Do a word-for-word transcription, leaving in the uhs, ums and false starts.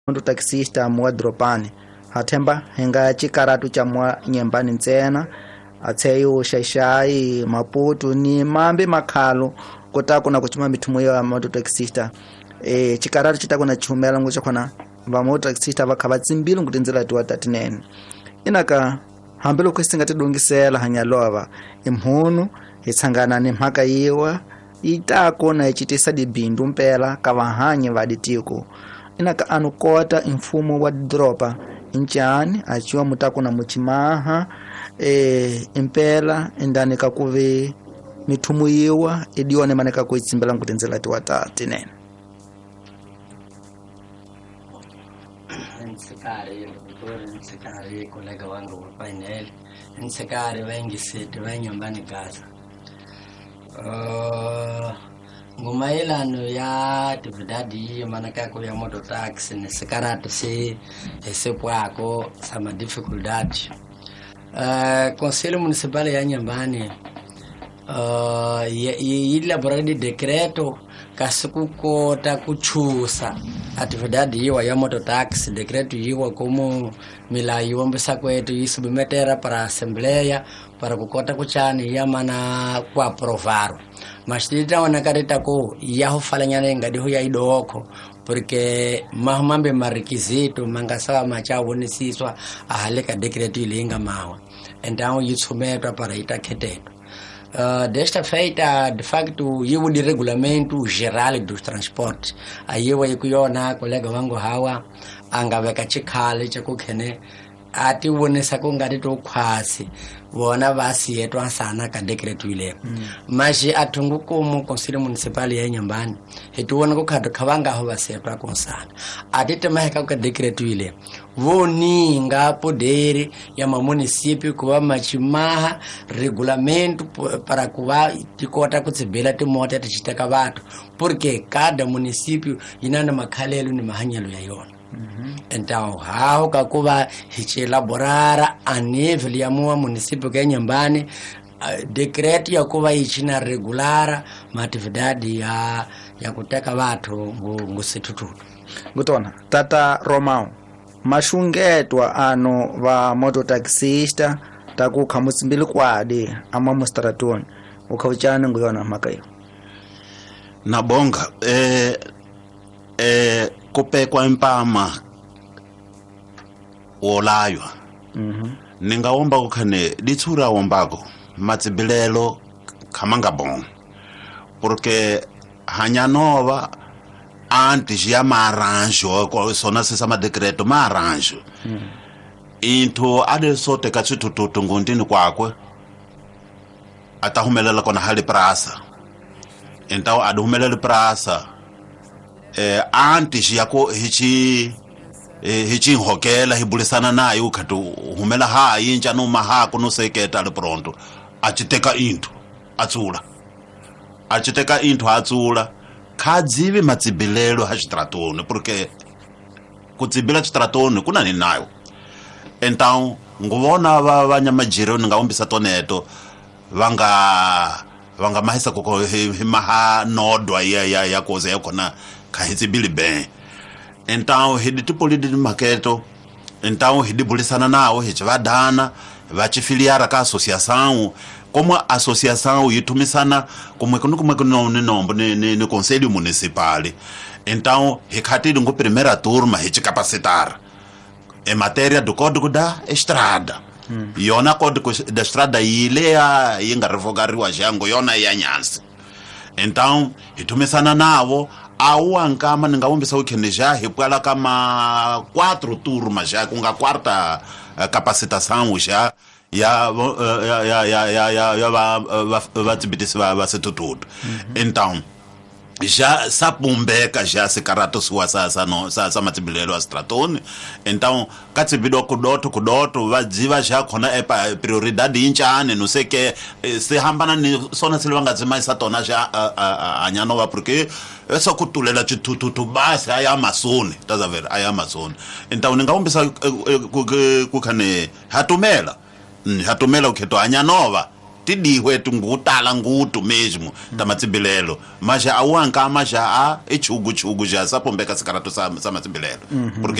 muntu taxista mwa dropani hathemba henga chikaratu cha mwa nyembani ntsena atseyo shaishai Maputo ni mambe makhalo kota kuna kuchuma mithumo ya moto taxista eh chikaratu chitakona chumela ngocha khona va moto taxista vakhava tsimbilo ngutenzela tiwa tatinene inaka hambelo kwesinga tidongisela hanyalova imhunu itsangana ni mhaka yiwa itako na ichitisa dibindu mpela kavahanye vaditiko inaka anukota imfumo wa dropa inchani achiwa mutako na muchimaha e impela endani kakuve mithumu yiwa idione maneka kuitsimbela ngutenzela tiwa tatinene Nsikari ndikutore nsikari kolega wangu wa painel nsikari wengi siti wenyumbani Gaza uh, ngumailano ya actividade manaka ko ya moto taxi ni sikaratu si esepwako sama difficuldade uh, conselho municipal ya Nyambani uh, elaborar de decreto kasukukota kuchusa atividade yiwa ya moto taxi decreto yiwa como milayo wombesa kwetu yisubimetera para assembleia para kukota kuchani yamana kwa aprovaro mas titaona karita ko yaho falanyana ngadiho ya idoko porque mahmambe marikizito mangasawa machawo nisiswa ahaleka decreto ilinga mawa então yitsumeta para itakheteto. Uh, desta feita, de facto, eu de regulamento geral dos transportes. Aí eu ikuiona colega wangu hawa angaveka chikale chakukene ati wonesa kungati to kwasi wona basi yetu asana ka decreto ile mm. Maji atunguko mu conselho municipal ya Nyambani hituona ko khadu khavanga ho basetwa konsana atite maheka ka decreto ile voni nga poder ya ma município kuva machimaha regulamento para kuva tikota kutsibela timota tichiteka vatu porque cada município inana makhalelo ni mahanyalo ya yona. Mm-hmm. Então, how kakuva hichi elaborar a nível ya mua município ya Nyambani uh, decreto ya kuva ichina regular ma atividade ya ya kuteka watu ngusitutu. Gutona tata Romão mashungetwa ano va moto taxista takukha mutsimbili kwade ama mustratoni ukhawuchana nguyona makayo nabonga eh eh kupekwa impama wolaywa mhm mm ningaomba kukhane ditsura wombako matsibilelo khamanga bon porque hanyanova antes ya maranjo ko sona se sama decreto maranjo mm. Into ade sote katsitututu ngondini kwakwe atahumelela kona hali prasa entawo aduhumelela prasa eh antes yako hichi eh hichi hokela hibulisana naye ukhatu humela ha yinja no maha kuno seketa le pronto achiteka into atsula achiteka into atsula khadzivi matsibilelo ha xitratoni porque kutsibila xitratoni kuna ni nayo então nguvona va vanyamajiro ni nga ombisa toneto vanga vanga mahisa koko maha nodwa ya ya ya koze ya kona kahitsibili ben então hidi tipoli maketo então hidi bulisana nawo hichivadana vachifiliara ka associação como a associação yitumisana como kuno como kuno nombo ne ne conselho municipal então hikati ngo primeira turma hicapacitar em matéria do código da estrada hmm. Yona código da estrada ile ya inga revogariwa jango yona ya nyansi então hitumisana nawo au ankama ningaombisa ukheneja hipwala kama quatro turmas já kunga quarta uh, capacitação já ya ya ya ya ya ya ya va va tibitisi va va setututu então já sapumbeka já se karato sua sa sa no sa sa matibilelo astratoni então katsibido kudoto kudoto vadziva já khona epa prioridade inchane no sei que se hambana ni sona silvanga dzimai satona já anyanova porque essa kutulela chitututu basi aya masoni taza ver aya masoni então ningaombisa kukhane hatumela hatumela ukheto anyanova tidihwe tungutala ngutu mesmo ta matsibilelo mas a wanka mas a e chugu chugu já sa pombeka sikarato sa sa matsibilelo porque